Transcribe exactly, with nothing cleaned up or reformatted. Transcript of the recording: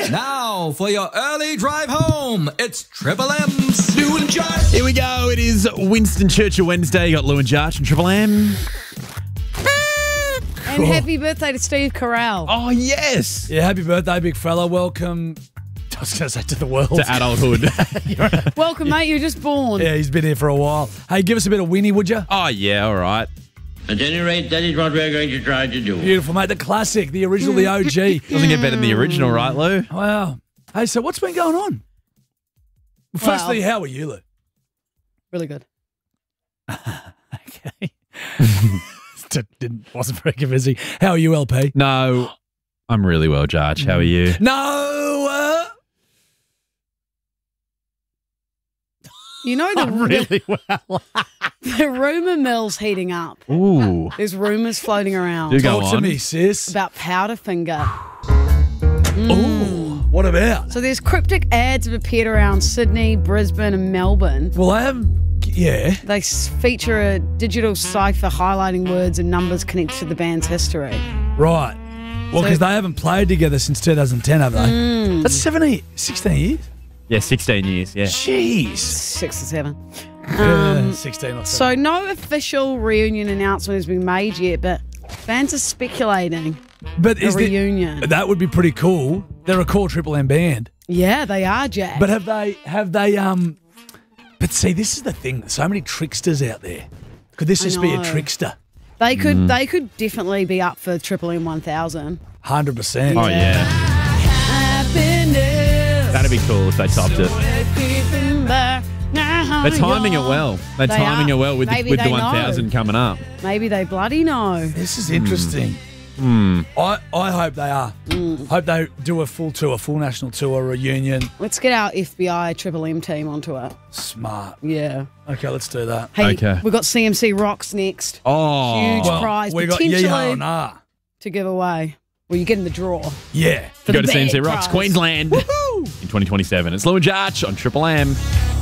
Now for your early drive home, it's Triple M's Lou and Jarch. Here we go. It is Winston Churchill Wednesday. You got Lou and Jarch and Triple M. And happy birthday to Steve Carell. Oh, yes. Yeah, happy birthday, big fella. Welcome, I was going to say to the world. To adulthood. Welcome, mate. You were just born. Yeah, he's been here for a while. Hey, give us a bit of Winnie, would you? Oh, yeah, all right. At any rate, that is what we're going to try to do. Beautiful, mate. The classic, the original, the O G. Doesn't get better than the original, right, Lou? Wow. Hey, so what's been going on? Well, firstly, Well- how are you, Lou? Really good. Okay. Didn't, wasn't very convincing. How are you, L P? No, I'm really well, Jarch. How are you? No. Uh, You know the, I'm really well. the rumour mill's heating up. Ooh. There's rumours floating around Do go talk to on. me, sis. about Powderfinger. Ooh, what about? So there's cryptic ads have appeared around Sydney, Brisbane and Melbourne. Well, I haven't. Yeah. They s- feature a digital cipher highlighting words and numbers connected to the band's history. Right. Well, So- because they haven't played together since two thousand ten, have they? That's seventeen, sixteen years. Yeah, sixteen years, yeah. Jeez. Six or seven. Yeah, sixteen or So seven. no official reunion announcement has been made yet, but fans are speculating But a is the- reunion. that would be pretty cool. They're a core Triple M band. Yeah, they are, Jack. But have they, have they, um, but see, this is the thing. There's so many tricksters out there. Could this I just be a know. trickster? they could they could definitely be up for Triple M one thousand. one hundred percent. Oh, yeah. Happiness. That'd be cool if they topped it. They're They're timing it well. They're They timing are. it well with, the, Maybe with the they one thousand know. coming up. Maybe they bloody know. This is interesting. Hmm. I, I hope they are. Hope they do a full tour, full national tour, reunion. Let's get our F B I Triple M team onto it. Smart. Yeah. Okay, let's do that. Hey, Okay. we've got C M C Rocks next Oh. Huge. Well, prize, we got potentially. yeah, yeah, nah. to give away. Well, you get in the draw. Yeah. For Go the to C M C big Rocks, prize. Queensland in twenty twenty-seven. It's Lou and Jarch on Triple M.